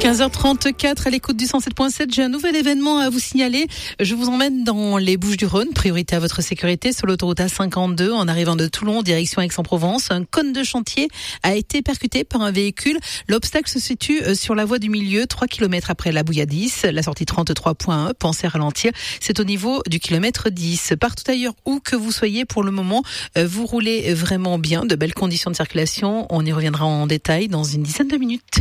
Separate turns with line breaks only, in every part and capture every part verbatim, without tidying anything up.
quinze heures trente-quatre à l'écoute du cent sept point sept. J'ai un nouvel événement à vous signaler. Je vous emmène dans les Bouches-du-Rhône. Priorité à votre sécurité sur l'autoroute A cinquante-deux en arrivant de Toulon direction Aix-en-Provence. Un cône de chantier a été percuté par un véhicule. L'obstacle se situe sur la voie du milieu, trois kilomètres après la Bouilladis. La sortie trente-trois point un. Pensez à ralentir. C'est au niveau du kilomètre dix. Partout ailleurs où que vous soyez pour le moment, vous roulez vraiment bien. De belles conditions de circulation. On y reviendra en détail dans une dizaine de minutes.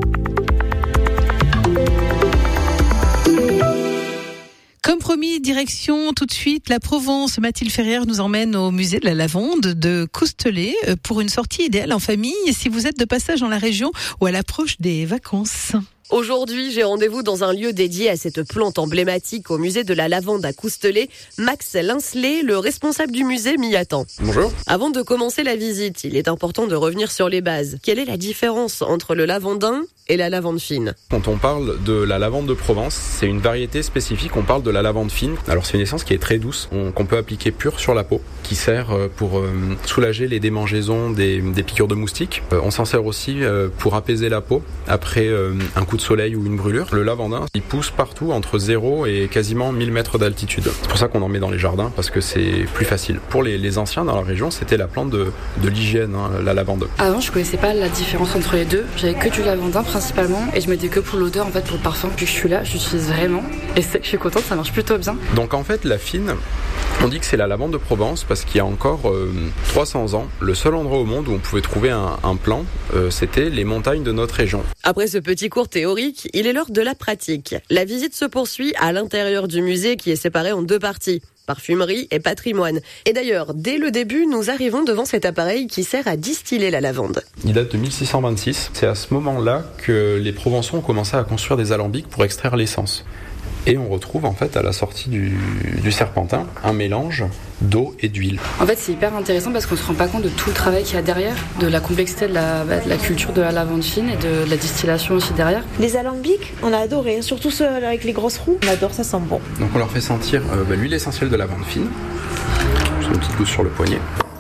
Comme promis, direction tout de suite la Provence. Mathilde Ferrière nous emmène au musée de la lavande de Coustelet pour une sortie idéale en famille si vous êtes de passage dans la région ou à l'approche des vacances.
Aujourd'hui, j'ai rendez-vous dans un lieu dédié à cette plante emblématique au musée de la lavande à Coustelet. Max Linsley, le responsable du musée, m'y attend.
Bonjour.
Avant de commencer la visite, il est important de revenir sur les bases. Quelle est la différence entre le lavandin et la lavande fine?
Quand on parle de la lavande de Provence, c'est une variété spécifique, on parle de la lavande fine. Alors c'est une essence qui est très douce, on, qu'on peut appliquer pure sur la peau, qui sert pour euh, soulager les démangeaisons des, des piqûres de moustiques. Euh, on s'en sert aussi euh, pour apaiser la peau après euh, un coup de soleil ou une brûlure. Le lavandin, il pousse partout entre zéro et quasiment mille mètres d'altitude. C'est pour ça qu'on en met dans les jardins, parce que c'est plus facile. Pour les, les anciens dans la région, c'était la plante de, de l'hygiène, hein, la lavande.
Avant, je connaissais pas la différence entre les deux. J'avais que du lavandin principalement, et je mettais que pour l'odeur, en fait, pour le parfum. Depuis que je suis là, j'utilise vraiment, et c'est, je suis contente, ça marche plutôt bien.
Donc en fait, la fine, on dit que c'est la lavande de Provence parce qu'il y a encore euh, trois cents ans, le seul endroit au monde où on pouvait trouver un, un plant, euh, c'était les montagnes de notre région.
Après ce petit cours théorique, il est l'heure de la pratique. La visite se poursuit à l'intérieur du musée qui est séparé en deux parties. Parfumerie et patrimoine. Et d'ailleurs, dès le début, nous arrivons devant cet appareil qui sert à distiller la lavande.
Il date de mille six cent vingt-six. C'est à ce moment-là que les Provençaux ont commencé à construire des alambics pour extraire l'essence. Et on retrouve en fait à la sortie du, du serpentin un mélange d'eau et d'huile.
En fait, c'est hyper intéressant parce qu'on ne se rend pas compte de tout le travail qu'il y a derrière, de la complexité de la, de la culture de la lavande fine et de la distillation aussi derrière.
Les alambics, on a adoré, surtout ceux avec les grosses roues. On adore, ça sent bon.
Donc on leur fait sentir euh, bah, l'huile essentielle de lavande fine. J'ai une petite gousse sur le poignet.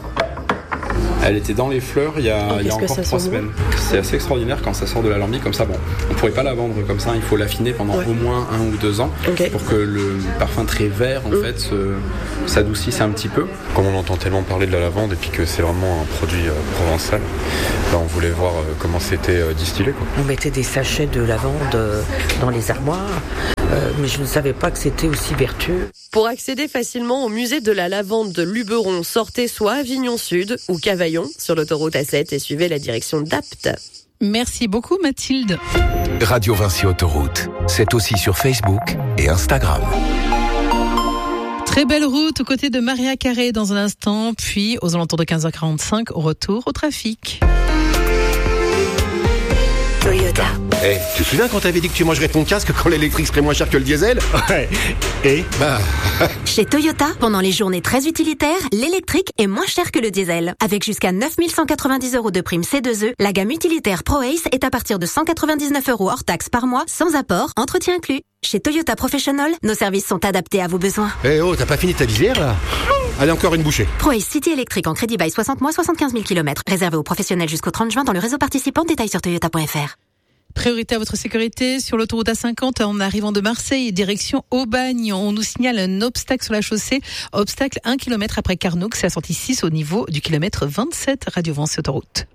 Elle était dans les fleurs il y a,
oh,
il y a encore trois semaines. C'est assez extraordinaire quand ça sort de l'alambic comme ça. Bon, on ne pourrait pas la vendre comme ça, il faut l'affiner pendant ouais. au moins un ou deux ans okay. pour que le parfum très vert en mmh. fait se, s'adoucisse un petit peu.
Comme on entend tellement parler de la lavande et puis que c'est vraiment un produit euh, provençal, ben, on voulait voir euh, comment c'était euh, distillé, quoi.
On mettait des sachets de lavande euh, dans les armoires. Euh, mais je ne savais pas que c'était aussi vertueux.
Pour accéder facilement au musée de la lavande de Luberon, sortez soit Avignon Sud ou Cavaillon sur l'autoroute A sept et suivez la direction d'Apt.
Merci beaucoup Mathilde.
Radio Vinci Autoroute, c'est aussi sur Facebook et Instagram.
Très belle route aux côtés de Maria Carré dans un instant, puis aux alentours de quinze heures quarante-cinq, au retour au trafic.
Toyota. Eh, hey, tu te souviens quand t'avais dit que tu mangerais ton casque quand l'électrique serait moins cher que le diesel? Ouais. Et bah...
Chez Toyota, pendant les journées très utilitaires, l'électrique est moins cher que le diesel. Avec jusqu'à neuf mille cent quatre-vingt-dix euros de prime C deux E, la gamme utilitaire ProAce est à partir de cent quatre-vingt-dix-neuf euros hors taxe par mois, sans apport, entretien inclus. Chez Toyota Professional, nos services sont adaptés à vos besoins.
Eh hey oh, t'as pas fini ta visière là? Allez, encore une bouchée.
ProAce City électrique en crédit bail soixante mois, soixante-quinze mille kilomètres. Réservé aux professionnels jusqu'au trente juin dans le réseau participant. Détails sur toyota point f r.
Priorité à votre sécurité sur l'autoroute A cinquante en arrivant de Marseille, direction Aubagne. On nous signale un obstacle sur la chaussée. Obstacle un kilomètre après Carnoux, c'est la sortie six au niveau du kilomètre vingt-sept. Radio Vinci Autoroute.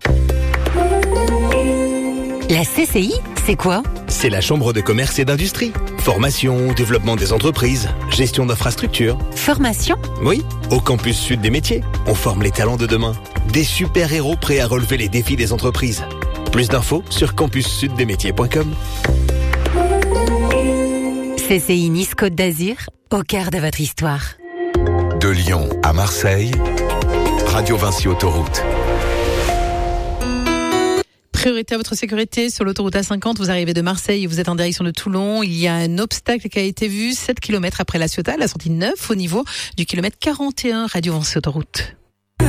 La C C I, c'est quoi?
C'est la Chambre de commerce et d'industrie. Formation, développement des entreprises, gestion d'infrastructures.
Formation?
Oui, au campus sud des métiers. On forme les talents de demain. Des super-héros prêts à relever les défis des entreprises. Plus d'infos sur campus sud des métiers point com.
C C I Nice Côte d'Azur, au cœur de votre histoire.
De Lyon à Marseille, Radio Vinci Autoroute.
Priorité à votre sécurité sur l'autoroute A cinquante. Vous arrivez de Marseille et vous êtes en direction de Toulon. Il y a un obstacle qui a été vu sept kilomètres après La Ciotat, la sortie neuf au niveau du kilomètre quarante et un. Radio Vinci Autoroute.